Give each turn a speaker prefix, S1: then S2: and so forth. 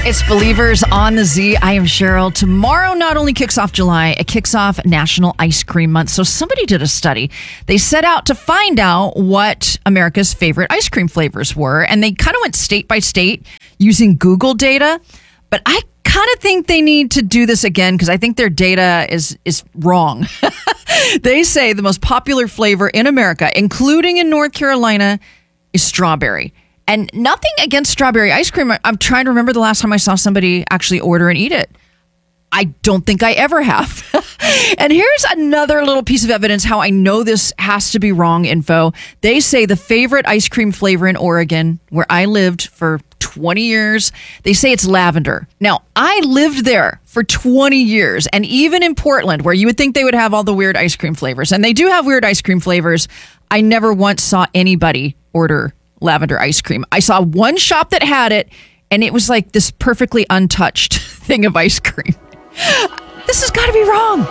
S1: It's Believers on the Z. I am Cheryl. Tomorrow not only kicks off July, it kicks off National Ice Cream Month. So somebody did a study. They set out to find out what America's favorite ice cream flavors were. And they kind of went state by state using Google data. But I kind of think they need to do this again because I think their data is wrong. They say the most popular flavor in America, including in North Carolina, is strawberry. And nothing against strawberry ice cream. I'm trying to remember the last time I saw somebody actually order and eat it. I don't think I ever have. And here's another little piece of evidence how I know this has to be wrong info. They say the favorite ice cream flavor in Oregon, where I lived for 20 years, they say it's lavender. Now, I lived there for 20 years. And even in Portland, where you would think they would have all the weird ice cream flavors, and they do have weird ice cream flavors, I never once saw anybody order lavender ice cream. I saw one shop that had it, and it was like this perfectly untouched thing of ice cream. This has got to be wrong.